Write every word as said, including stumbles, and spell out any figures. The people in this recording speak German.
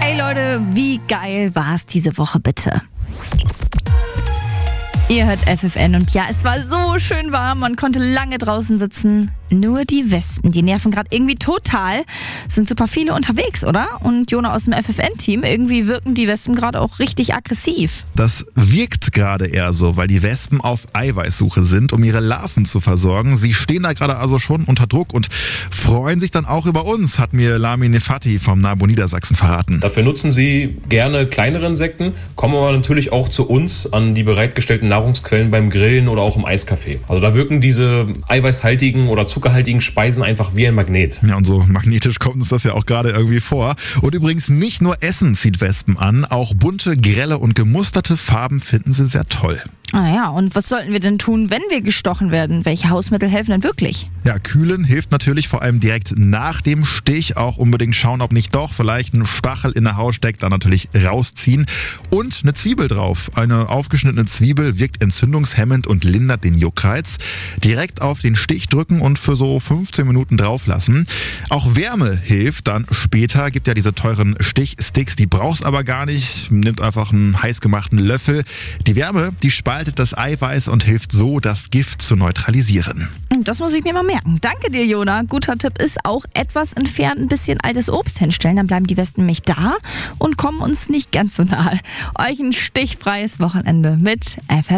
Ey Leute, wie geil war's diese Woche bitte? Ihr hört F F N und ja, es war so schön warm, man konnte lange draußen sitzen. Nur die Wespen, die nerven gerade irgendwie total. Sind super viele unterwegs, oder? Und Jona aus dem F F N-Team, irgendwie wirken die Wespen gerade auch richtig aggressiv. Das wirkt gerade eher so, weil die Wespen auf Eiweißsuche sind, um ihre Larven zu versorgen. Sie stehen da gerade also schon unter Druck und freuen sich dann auch über uns, hat mir Lami Nefati vom NABU Niedersachsen verraten. Dafür nutzen sie gerne kleinere Insekten, kommen aber natürlich auch zu uns an die bereitgestellten Nahrungsquellen beim Grillen oder auch im Eiskaffee. Also da wirken diese eiweißhaltigen oder zuckerhaltigen Speisen einfach wie ein Magnet. Ja, und so magnetisch kommt uns das ja auch gerade irgendwie vor. Und übrigens nicht nur Essen zieht Wespen an, auch bunte, grelle und gemusterte Farben finden sie sehr toll. Ah ja, und was sollten wir denn tun, wenn wir gestochen werden? Welche Hausmittel helfen denn wirklich? Ja, kühlen hilft natürlich vor allem direkt nach dem Stich. Auch unbedingt schauen, ob nicht doch vielleicht ein Stachel in der Haut steckt. Dann natürlich rausziehen. Und eine Zwiebel drauf. Eine aufgeschnittene Zwiebel wirkt entzündungshemmend und lindert den Juckreiz. Direkt auf den Stich drücken und für so fünfzehn Minuten drauf lassen. Auch Wärme hilft dann später. Gibt ja diese teuren Stichsticks, die brauchst aber gar nicht. Nimmt einfach einen heiß gemachten Löffel. Die Wärme, die spaltet das Eiweiß und hilft so, das Gift zu neutralisieren. Das muss ich mir mal merken. Danke dir, Jona. Guter Tipp ist auch etwas entfernt ein bisschen altes Obst hinstellen. Dann bleiben die Wespen nämlich da und kommen uns nicht ganz so nahe. Euch ein stichfreies Wochenende mit F F N.